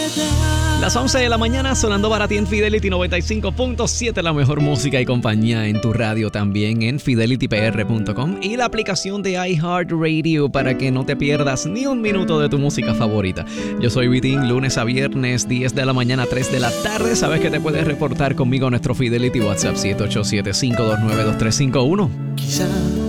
Las 11 de la mañana sonando para ti en Fidelity 95.7, la mejor música y compañía en tu radio, también en fidelitypr.com y la aplicación de iHeartRadio para que no te pierdas ni un minuto de tu música favorita. Yo soy Vitín, lunes a viernes, 10 de la mañana, 3 de la tarde. Sabes que te puedes reportar conmigo a nuestro Fidelity WhatsApp 787-529-2351. Quizá